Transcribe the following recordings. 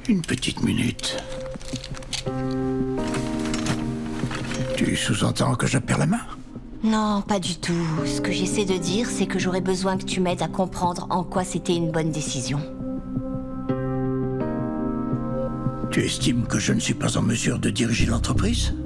Une petite minute. Tu sous-entends que je perds la main? Non, pas du tout. Ce que j'essaie de dire, c'est que j'aurais besoin que tu m'aides à comprendre en quoi c'était une bonne décision. Tu estimes que je ne suis pas en mesure de diriger l'entreprise?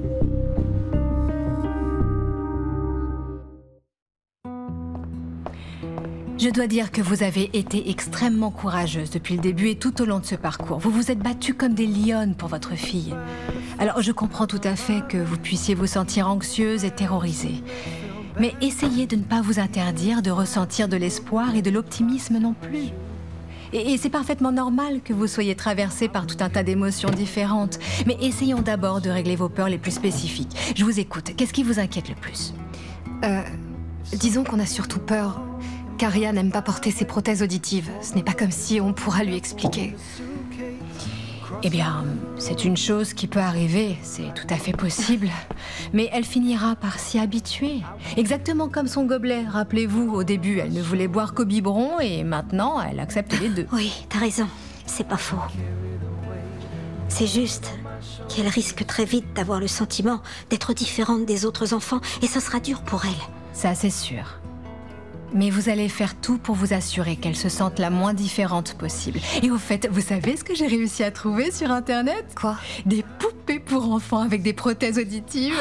Je dois dire que vous avez été extrêmement courageuse depuis le début et tout au long de ce parcours. Vous vous êtes battue comme des lionnes pour votre fille. Alors je comprends tout à fait que vous puissiez vous sentir anxieuse et terrorisée. Mais essayez de ne pas vous interdire de ressentir de l'espoir et de l'optimisme non plus. Et c'est parfaitement normal que vous soyez traversée par tout un tas d'émotions différentes. Mais essayons d'abord de régler vos peurs les plus spécifiques. Je vous écoute. Qu'est-ce qui vous inquiète le plus? Disons qu'on a surtout peur qu'Aria n'aime pas porter ses prothèses auditives. Ce n'est pas comme si on pourra lui expliquer. Eh bien, c'est une chose qui peut arriver, c'est tout à fait possible. Mais elle finira par s'y habituer. Exactement comme son gobelet. Rappelez-vous, au début, elle ne voulait boire qu'au biberon et maintenant, elle accepte les deux. Oui, t'as raison. C'est pas faux. C'est juste qu'elle risque très vite d'avoir le sentiment d'être différente des autres enfants et ça sera dur pour elle. Ça, c'est sûr. Mais vous allez faire tout pour vous assurer qu'elle se sente la moins différente possible. Et au fait, vous savez ce que j'ai réussi à trouver sur Internet? Quoi? Des poupées pour enfants avec des prothèses auditives.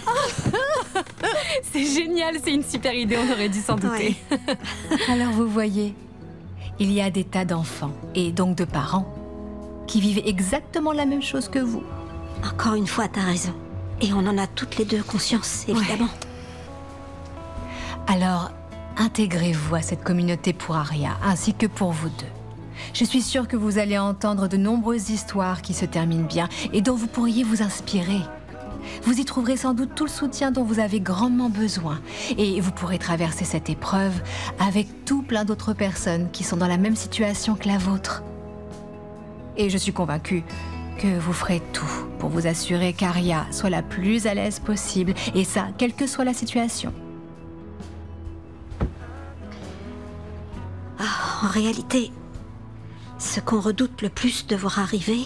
C'est génial, c'est une super idée, on aurait dû s'en douter. Ouais. Alors vous voyez, il y a des tas d'enfants, et donc de parents, qui vivent exactement la même chose que vous. Encore une fois, t'as raison. Et on en a toutes les deux conscience, évidemment. Ouais. Alors, intégrez-vous à cette communauté pour Aria, ainsi que pour vous deux. Je suis sûre que vous allez entendre de nombreuses histoires qui se terminent bien et dont vous pourriez vous inspirer. Vous y trouverez sans doute tout le soutien dont vous avez grandement besoin. Et vous pourrez traverser cette épreuve avec tout plein d'autres personnes qui sont dans la même situation que la vôtre. Et je suis convaincue que vous ferez tout pour vous assurer qu'Aria soit la plus à l'aise possible, et ça, quelle que soit la situation. En réalité, ce qu'on redoute le plus de voir arriver,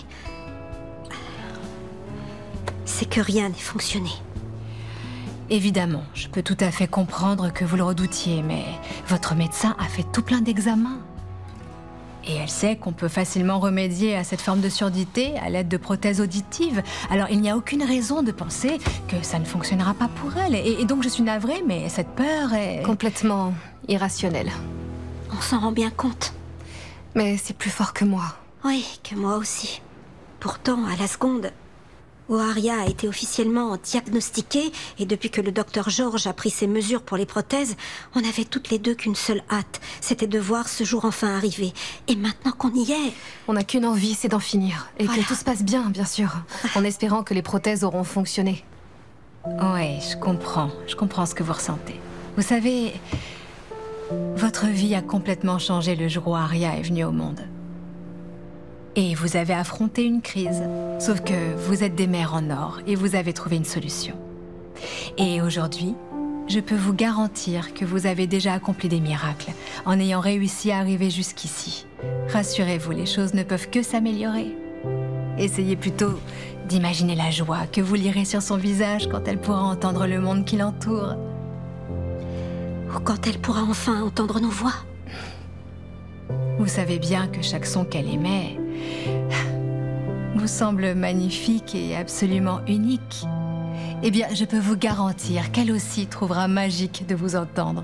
c'est que rien n'ait fonctionné. Évidemment, je peux tout à fait comprendre que vous le redoutiez, mais votre médecin a fait tout plein d'examens. Et elle sait qu'on peut facilement remédier à cette forme de surdité à l'aide de prothèses auditives. Alors il n'y a aucune raison de penser que ça ne fonctionnera pas pour elle. Et donc je suis navrée, mais cette peur est... Complètement irrationnelle. On s'en rend bien compte. Mais c'est plus fort que moi. Oui, que moi aussi. Pourtant, à la seconde où Aria a été officiellement diagnostiquée et depuis que le docteur George a pris ses mesures pour les prothèses, on avait toutes les deux qu'une seule hâte. C'était de voir ce jour enfin arriver. Et maintenant qu'on y est... On n'a qu'une envie, c'est d'en finir. Et voilà. que tout se passe bien, bien sûr. En espérant que les prothèses auront fonctionné. Oui, je comprends ce que vous ressentez. Vous savez... Votre vie a complètement changé le jour où Aria est venue au monde. Et vous avez affronté une crise. Sauf que vous êtes des mères en or et vous avez trouvé une solution. Et aujourd'hui, je peux vous garantir que vous avez déjà accompli des miracles en ayant réussi à arriver jusqu'ici. Rassurez-vous, les choses ne peuvent que s'améliorer. Essayez plutôt d'imaginer la joie que vous lirez sur son visage quand elle pourra entendre le monde qui l'entoure. Ou quand elle pourra enfin entendre nos voix. Vous savez bien que chaque son qu'elle émet vous semble magnifique et absolument unique. Eh bien, je peux vous garantir qu'elle aussi trouvera magique de vous entendre.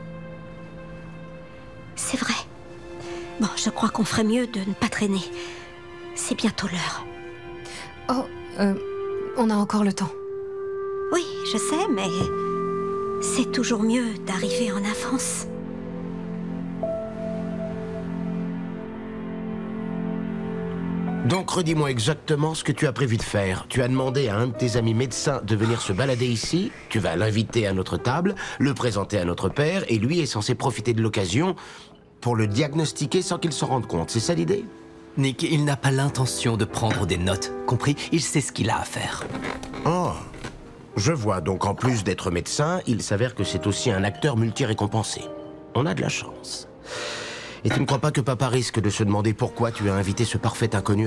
C'est vrai. Bon, je crois qu'on ferait mieux de ne pas traîner. C'est bientôt l'heure. Oh, on a encore le temps. Oui, je sais, mais... c'est toujours mieux d'arriver en avance. Donc redis-moi exactement ce que tu as prévu de faire. Tu as demandé à un de tes amis médecins de venir se balader ici, tu vas l'inviter à notre table, le présenter à notre père, et lui est censé profiter de l'occasion pour le diagnostiquer sans qu'il s'en rende compte. C'est ça l'idée? Nick, il n'a pas l'intention de prendre des notes, compris? Il sait ce qu'il a à faire. Oh, je vois. Donc en plus d'être médecin, il s'avère que c'est aussi un acteur multi-récompensé. On a de la chance. Et tu ne crois pas que papa risque de se demander pourquoi tu as invité ce parfait inconnu